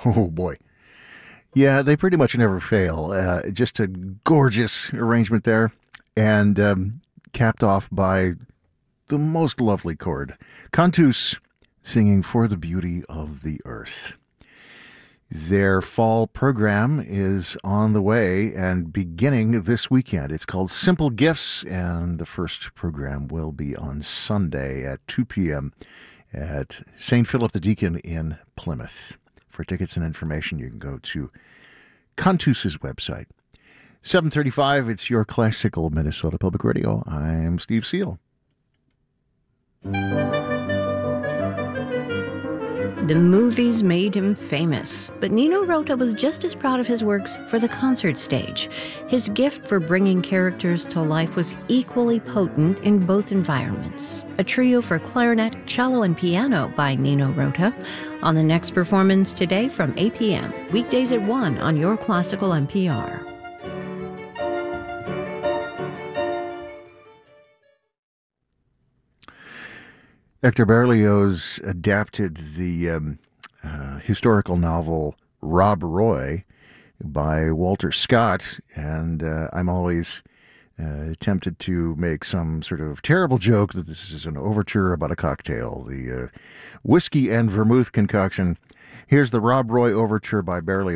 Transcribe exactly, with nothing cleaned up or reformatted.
Oh, boy. Yeah, they pretty much never fail. Uh, just a gorgeous arrangement there, and um, capped off by the most lovely chord. Cantus singing For the Beauty of the Earth. Their fall program is on the way and beginning this weekend. It's called Simple Gifts, and the first program will be on Sunday at two p.m. at Saint Philip the Deacon in Plymouth. For tickets and information, you can go to Cantus's website. seven thirty-five, it's your classical Minnesota Public Radio. I'm Steve Seal. The movies made him famous, but Nino Rota was just as proud of his works for the concert stage. His gift for bringing characters to life was equally potent in both environments. A trio for clarinet, cello, and piano by Nino Rota on the next performance today from eight p.m. Weekdays at one on Your Classical N P R. Hector Berlioz adapted the um, uh, historical novel Rob Roy by Walter Scott, and uh, I'm always uh, tempted to make some sort of terrible joke that this is an overture about a cocktail, the uh, whiskey and vermouth concoction. Here's the Rob Roy overture by Berlioz.